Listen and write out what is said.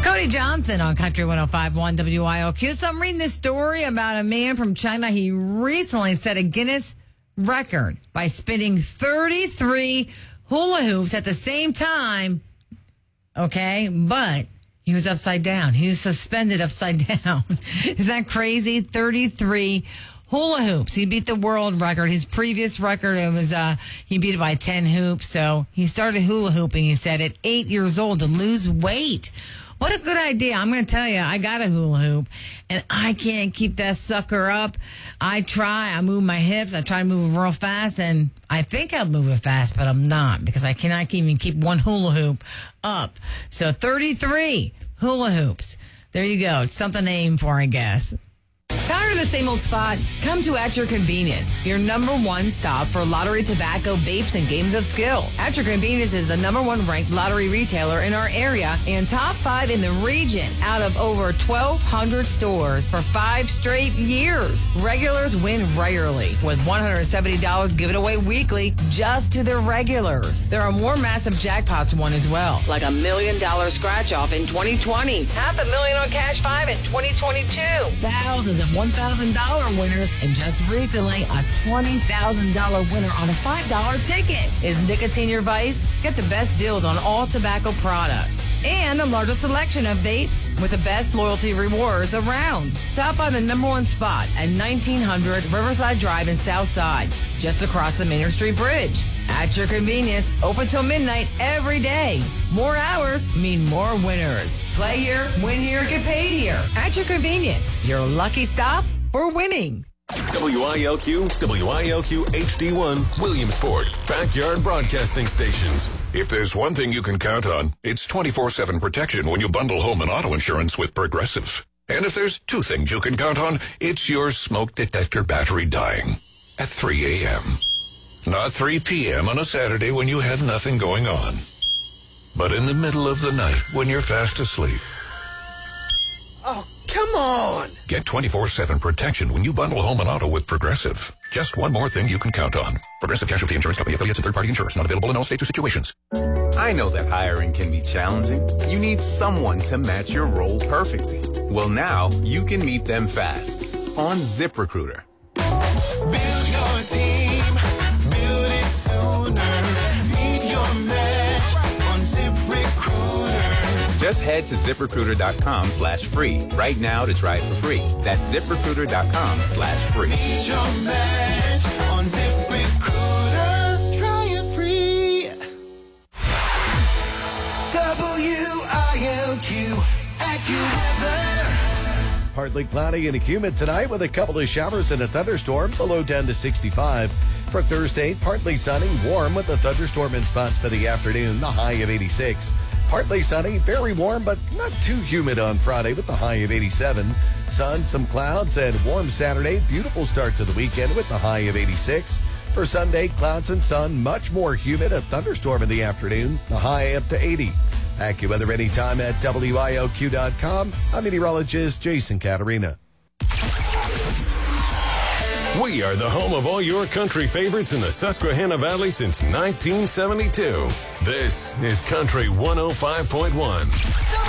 Cody Johnson on Country 105.1 WIOQ. So I'm reading this story about a man from China. He recently set a Guinness record by spinning 33 hula hoops at the same time. Okay, but he was upside down. He was suspended upside down. Is that crazy? 33 hula hoops. He beat the world record. His previous record, he beat it by 10 hoops. So he started hula hooping, he said, at 8 years old to lose weight. What a good idea. I'm going to tell you, I got a hula hoop, and I can't keep that sucker up. I try. I move my hips. I try to move real fast, and I think I'll move it fast, but I'm not because I cannot even keep one hula hoop up. So 33 hula hoops. There you go. It's something to aim for, I guess. Tired of the same old spot? Come to At Your Convenience, your number one stop for lottery, tobacco, vapes, and games of skill. At Your Convenience is the number one ranked lottery retailer in our area and top 5 in the region out of over 1,200 stores for 5 straight years. Regulars win regularly with $170 given away weekly just to the regulars. There are more massive jackpots won as well, like $1 million scratch off in 2020, $500,000 on Cash 5 in 2022, thousands of $1,000 winners, and just recently a $20,000 winner on a $5 ticket. Is nicotine your vice? Get the best deals on all tobacco products and the largest selection of vapes with the best loyalty rewards around. Stop by the number one spot at 1900 Riverside Drive in Southside, just across the Maynard Street Bridge. At Your Convenience, open till midnight every day. More hours mean more winners. Play here, win here, get paid here. At Your Convenience, your lucky stop for winning. WILQ, WILQ HD1, Williamsport, backyard broadcasting stations. If there's one thing you can count on, it's 24/7 protection when you bundle home and auto insurance with Progressive. And if there's 2 things you can count on, it's your smoke detector battery dying at 3 a.m. Not 3 p.m. on a Saturday when you have nothing going on, but in the middle of the night when you're fast asleep. Oh, come on! Get 24/7 protection when you bundle home and auto with Progressive. Just one more thing you can count on. Progressive Casualty Insurance Company, affiliates, and third-party insurance. Not available in all states or situations. I know that hiring can be challenging. You need someone to match your role perfectly. Well, now you can meet them fast on ZipRecruiter. Build your team. Build it sooner. Meet your match on ZipRecruiter. Just head to ZipRecruiter.com/free right now to try it for free. That's ZipRecruiter.com/free. Meet your match on ZipRecruiter. Try it free. WILQ AccuWeather. Partly cloudy and humid tonight with a couple of showers and a thunderstorm. The low down to 65. For Thursday, partly sunny, warm with a thunderstorm in spots for the afternoon. The high of 86. Partly sunny, very warm, but not too humid on Friday with the high of 87. Sun, some clouds, and warm Saturday. Beautiful start to the weekend with the high of 86. For Sunday, clouds and sun, much more humid. A thunderstorm in the afternoon. The high up to 80. AccuWeather anytime at WIOQ.com. I'm meteorologist Jason Caterina. We are the home of all your country favorites in the Susquehanna Valley since 1972. This is Country 105.1.